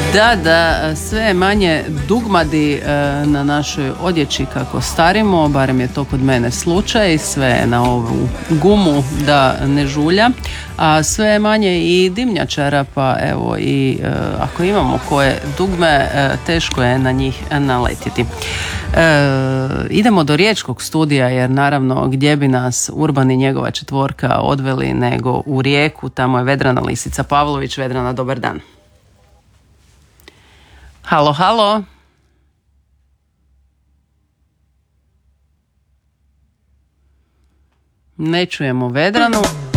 Da, sve je manje dugmadi na našoj odjeći kako starimo, barem je to kod mene slučaj, sve je na ovu gumu da ne žulja, a sve je manje i dimnjačara, pa evo i ako imamo koje dugme, teško je na njih naletjeti. Idemo do riječkog studija, jer naravno gdje bi nas Urban i njegova četvorka odveli nego u Rijeku, tamo je Vedrana Lisica Pavlović. Vedrana, dobar dan. Halo. Ne čujemo Vedranu.